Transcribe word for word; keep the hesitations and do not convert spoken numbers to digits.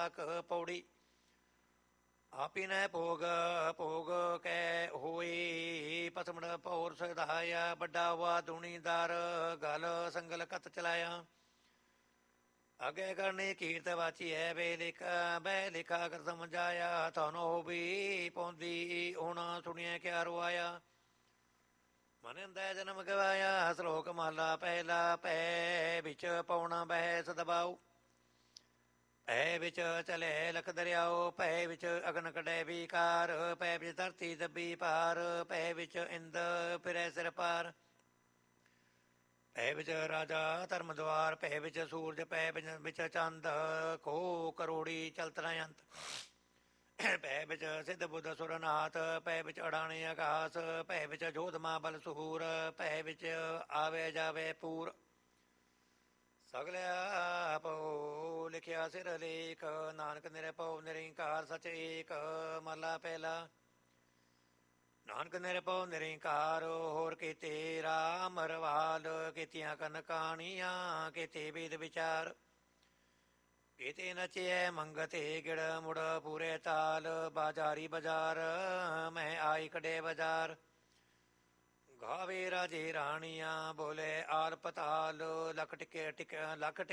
ਰਾਖ ਪੌੜੀ। ਆਪੀ ਨੈ ਭੋਗ ਭੋਗ ਕੈ ਹੋਈ ਪਸਮਣ ਪੌਰ ਸਦਾਇਆ। ਵੱਡਾ ਵਾ ਦੁਨੀਦਾਰ ਗਲ ਸੰਗਲ ਕਤ ਚਲਾਇਆ। ਅੱਗੇ ਕਰਨੀ ਕੀਰਤ ਵਾਚੀ ਹੈ ਵੇ ਲਿਖਾ ਬਹਿ ਲਿਖਾ ਕਰ ਸਮਝਾਇਆ। ਤੁਹਾਨੂੰ ਵੀ ਪਾਉਂਦੀ ਹੁਣ ਸੁਣੀਏ ਕਿਆ ਰਵਾਇਆ। ਮਨ ਦਾ ਜਨਮ ਗਵਾਇਆ ਸ਼ਲੋਕ ਮਹਲਾ ਪਹਿਲਾ। ਪੈ ਵਿੱਚ ਪਾਉਣਾ ਬਹਿ ਸਦਬਾਉ। ਪੈ ਵਿੱਚ ਚਲੇ ਲਖ ਦਰਿਆਓ। ਪੈ ਵਿੱਚ ਅਗਨ ਕੱਢੇ ਵਿਕਾਰ। ਪੈ ਵਿੱਚ ਧਰਤੀ ਦੱਬੀ ਪਾਰ। ਪੈ ਵਿੱਚ ਇੰਦ ਫਿਰੈ ਸਿਰ ਪਾਰ। ਪੈ ਵਿੱਚ ਰਾਜਾ ਧਰਮ ਦੁਆਰ। ਪੈ ਵਿੱਚ ਸੂਰਜ। ਪੈ ਵਿੱਚ ਚੰਦ ਖੋ ਕਰੋੜੀ ਚਲਤਨਾ ਅੰਤ। ਪੈ ਵਿੱਚ ਸਿੱਧ ਬੁੱਧ ਸੁਰਨਾਥ। ਪੈ ਵਿੱਚ ਅਡਾਣੇ ਆਕਾਸ। ਪੈ ਵਿੱਚ ਜੋਧਮਾ ਬਲ ਸਹੂਰ। ਪੈ ਵਿੱਚ ਆਵੇ ਜਾਵੇ ਪੂਰ। ਸਗਲਿਆ ਪਉ ਲਿਖਿਆ ਸਿਰ ਲੇਖ। ਨਾਨਕ ਨਿਰਭਉ ਨਿਰੰਕਾਰ ਸਚ ਏਕ। ਮਹਲਾ ਪਹਿਲਾ। ਨਾਨਕ ਨਿਰਭਉ ਨਿਰੰਕਾਰ ਹੋਰ ਕੀਤੇ ਰਾਮ ਰਵਾਲ। ਕੀਤੀਆਂ ਕਨ ਕਹਾਣੀਆਂ ਕੀਤੇ ਵੇਦ ਵਿਚਾਰ। ਕੀਤੇ ਨਚਿਐ ਮੰਗਤੇ ਗਿੜ ਮੁੜ ਪੂਰੇ ਤਾਲ। ਬਾਜ਼ਾਰੀ ਬਾਜ਼ਾਰ ਮੈਂ ਆਈ ਕਢੇ ਬਾਜ਼ਾਰ। ਗਾਵੇ ਰਾਜੇ ਰਾਣੀਆਂ ਬੋਲੇ ਆਲ ਪਤਾਲ। ਲਖ ਟਿਕੇ ਟਿਕ ਲਖ